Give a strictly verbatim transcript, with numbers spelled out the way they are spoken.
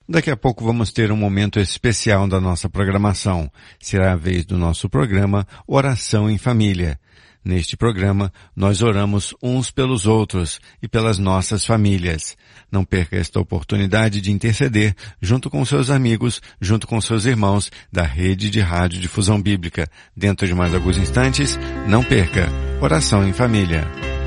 Daqui a pouco vamos ter um momento especial da nossa programação. Será a vez do nosso programa Oração em Família. Neste programa, nós oramos uns pelos outros e pelas nossas famílias. Não perca esta oportunidade de interceder junto com seus amigos, junto com seus irmãos da Rede de Rádio Difusão Bíblica. Dentro de mais alguns instantes, não perca Oração em Família.